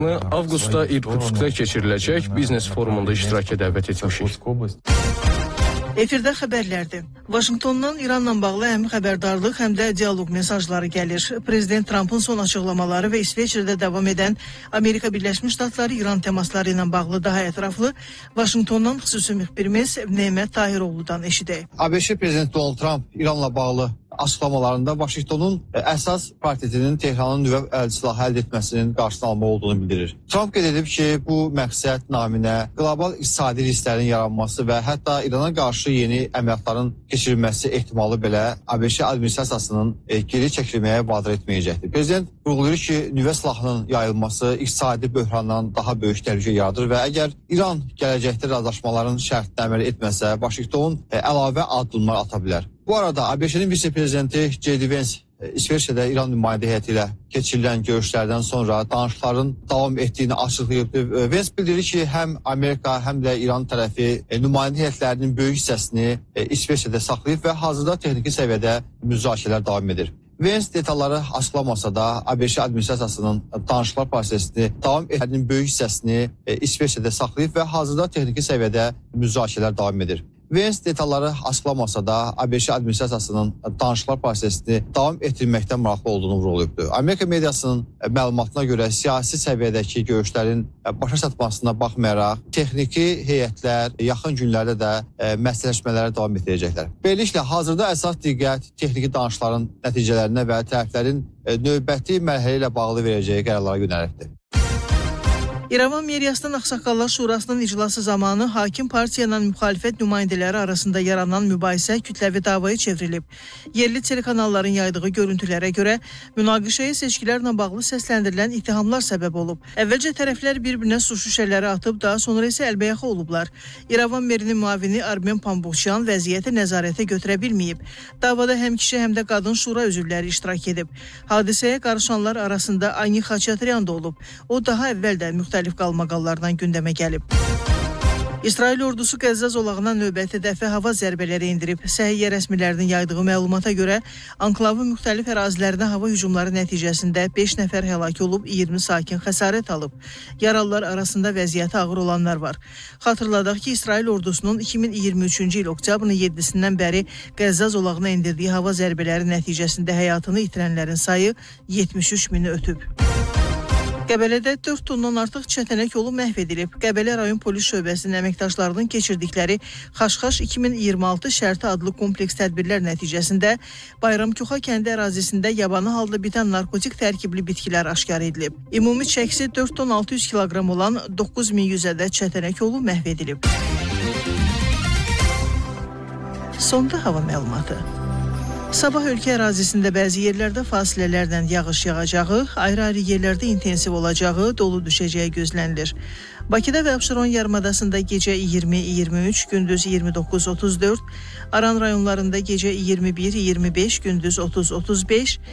Avqustda İrkutskda keçiriləcək biznes forumunda iştiraka dəvət etmişik. Efirdə xəbərlərdir. Vaşinqtondan İranla bağlı həm xəbərdarlıq, həm də dialoq mesajları gəlir. Prezident Trumpın son açıqlamaları və İsveçrədə davam edən Amerika Birləşmiş Ştatları İran təmasları ilə bağlı daha ətraflı Vaşinqtondan xüsusi müxbirimiz Nemət Tahiroğlu'dan eşidək. ABŞ prezidenti Donald Trump İranla bağlı açıqlamalarında Vaşinqtonun əsas prioritetinin Tehranın nüvə silahı əldə etməsinin qarşısını almaq olduğunu bildirir. Trump qeyd edib ki, bu məqsəd naminə qlobal iqtisadi risklərin yaranması və hətta İrana qarşı yeni əməliyyatların keçirilməsi ehtimalı belə ABŞ administrasiyasının geri çəkilməyə vadar etməyəcəkdir. Prezident vurğulayır ki, nüvə silahının yayılması iqtisadi böhrandan daha böyük təhlükə yaradır və əgər İran gələcəkdə razılaşmaların şərtinə əməl etməsə, Vaşinqton əlavə addımlar ata bilər. Bu arada ABŞ-nin vitse-prezidenti J.D. Vance İsveçrədə İran nümayəndə heyəti ilə keçirilən görüşlərdən sonra danışıqların davam etdiyini açıqlayıb. Vance bildirir ki, həm Amerika, həm də İran tərəfi nümayəndə heyətlərinin böyük hissəsini İsveçrədə saxlayıb və hazırda texniki səviyyədə müzakirələr davam edir. Vance detalları açıqlamasa da ABŞ administrasiyasının danışıqlar prosesini davam etdiyinin böyük hissəsini İsveçrədə saxlayıb və hazırda texniki səviyyədə müzakirələr davam edir. Vance detalları açıqlamasa da ABŞ administrasiyasının danışıqlar prosesini davam etdirməkdən maraqlı olduğunu vurğulayıbdır. Amerika mediasının məlumatına görə siyasi səviyyədəki görüşlərin başa çatmasına baxmayaraq texniki heyətlər yaxın günlərdə də məsləhətləşmələrə davam etdirəcəklər. Beləliklə, hazırda əsas diqqət texniki danışıqların nəticələrinə və tərəflərin növbəti mərhələ ilə bağlı verəcəyi qərarlara yönəlibdir. İrəvan Meriyasının Ağsaqqallar Şurasının iclası zamanı hakim partiya ilə müxalifət nümayəndələri arasında yaranan mübahisə kütləvi davaya çevrilib. Yerli telekanalların yaydığı görüntülərə görə münaqişəyə seçkilərlə bağlı səsləndirilən ittihamlar səbəb olub. Əvvəlcə tərəflər bir-birinə su şüşələri atıb, daha sonra isə əlbəyaxa olublar. İrəvan merinin müavini Armen Pambuqçyan vəziyyəti nəzarətə götürə bilməyib. Davada həm kişi, həm də qadın şura üzvləri iştirak edib. Hadisəyə qarışanlar arasında Ani Xaçatryan da olub. O daha əvvəl də müxtəlif qalmaqallardan gündəmə gəlib. İsrail ordusu Qəzza zolağına növbəti dəfə hava zərbələri indirib. Səhiyyə rəsmilərinin yaydığı məlumata görə anklavın müxtəlif ərazilərinə hava hücumları nəticəsində 5 nəfər həlak olub, 20 sakin xəsarət alıb. Yaralılar arasında vəziyyəti ağır olanlar var. Xatırladaq ki, İsrail ordusunun 2023-cü il oktyabrın 7-sindən bəri Qəzza zolağına indirdiyi hava zərbələri nəticəsində həyatını itirənlərin sayı 73 mini ötüb. Qəbələdə 4 tondan artıq çətinək yolu məhv edilib. Qəbələ rayon polis şöbəsinin əməkdaşlarının keçirdikləri Xaşxaş 2026 şərti adlı kompleks tədbirlər nəticəsində Bayramkoxa kəndi ərazisində yabanı halda bitən narkotik tərkibli bitkilər aşkar edilib. Ümumi çəkisi 4 ton 600 kiloqram olan 9100 ədəd çətinək yolu məhv edilib. Sonda hava məlumatı. Sabah ölkə ərazisində bəzi yerlərdə fasilələrlə yağış yağacağı, ayrı-ayrı yerlərdə intensiv olacağı, dolu düşəcəyi gözlənilir. Bakıda və Abşeron yarımadasında gecə 20-23, gündüz 29-34, Aran rayonlarında gecə 21-25, gündüz 30-35,